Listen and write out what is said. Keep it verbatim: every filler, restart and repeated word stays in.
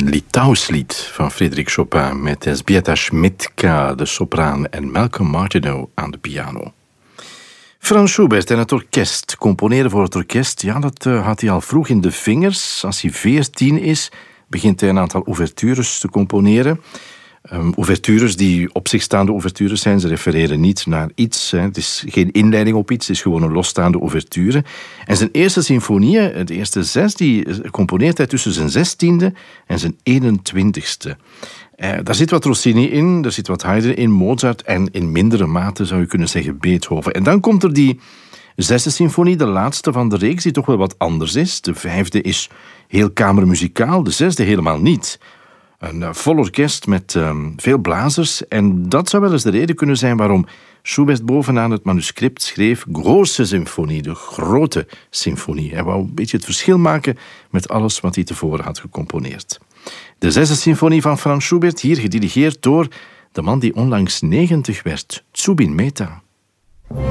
Litouws lied van Frédéric Chopin met Elżbieta Schmidtka, de sopraan, en Malcolm Martineau aan de piano. Franz Schubert en het orkest. Componeren voor het orkest, ja, dat uh, had hij al vroeg in de vingers. Als hij veertien is, begint hij een aantal ouvertures te componeren. Um, ouvertures die op zich staande ouvertures zijn. Ze refereren niet naar iets. Hè. Het is geen inleiding op iets. Het is gewoon een losstaande ouverture. En zijn eerste symfonieën, de eerste zes, die componeert hij tussen zijn zestiende en zijn eenentwintigste. Uh, daar zit wat Rossini in, daar zit wat Haydn in, Mozart en in mindere mate zou je kunnen zeggen Beethoven. En dan komt er die zesde symfonie, de laatste van de reeks, die toch wel wat anders is. De vijfde is heel kamermuzikaal, de zesde helemaal niet. Een uh, vol orkest met uh, veel blazers. En dat zou wel eens de reden kunnen zijn waarom Schubert bovenaan het manuscript schreef Große Symfonie, de grote symfonie. Hij wou een beetje het verschil maken met alles wat hij tevoren had gecomponeerd. De zesde symfonie van Franz Schubert, hier gedirigeerd door de man die onlangs negentig werd, Zubin Mehta.